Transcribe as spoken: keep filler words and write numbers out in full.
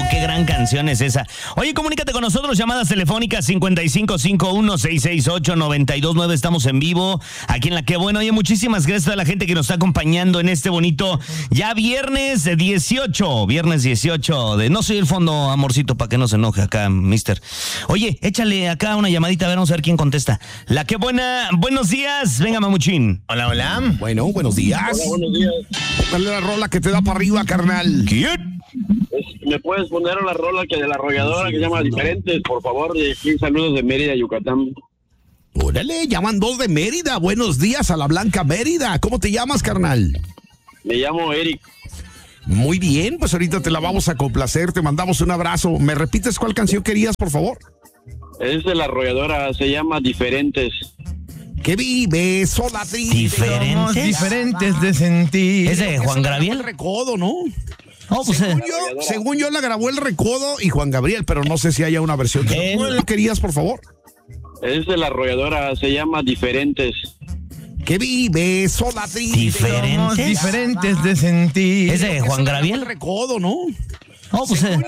qué gran canción es esa. Oye, comunícate con nosotros, llamadas telefónicas cincuenta y cinco cincuenta y uno, seiscientos sesenta y ocho, noventa y dos nueve. Estamos en vivo aquí en La Que Buena. Oye, muchísimas gracias a la gente que nos está acompañando en este bonito ya viernes dieciocho. Viernes dieciocho de no soy el fondo, amorcito, para que no se enoje acá, mister. Oye, échale acá una llamadita, a ver, vamos a ver quién contesta. La Que Buena, buenos días. Venga, mamuchín. Hola, hola. Bueno, buenos días. Hola, buenos días. ¿Cuál es la rola que te da para arriba, carnal? ¿Quién? Es- ¿Me puedes poner la rola que de la arrolladora que se llama Diferentes, por favor? De aquí, saludos de Mérida, Yucatán. Órale, llaman dos de Mérida. Buenos días a la Blanca Mérida. ¿Cómo te llamas, carnal? Me llamo Eric. Muy bien, pues ahorita te la vamos a complacer. Te mandamos un abrazo. ¿Me repites cuál canción querías, por favor? Es de la arrolladora, se llama Diferentes. Que vive sola, triste. Diferentes. Somos diferentes de sentir. ¿Es de Juan El Gabriel? Recodo, ¿no? Oh, pues, Según eh, yo, según yo la grabó el Recodo y Juan Gabriel, pero no sé si haya una versión. Eh, ¿Cuál querías, por favor? Es de la arrolladora, se llama Diferentes. Que vive sola, triste. Diferentes. Somos diferentes de sentir. ¿Es de Juan El Gabriel? Recodo, ¿no? Oh, pues, eh, Según